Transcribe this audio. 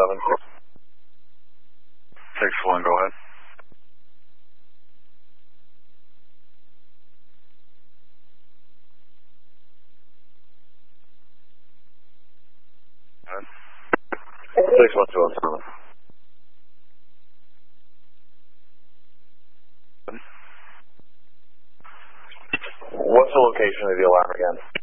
6-1, go ahead. Go ahead. 61207. What's the location of the alarm again?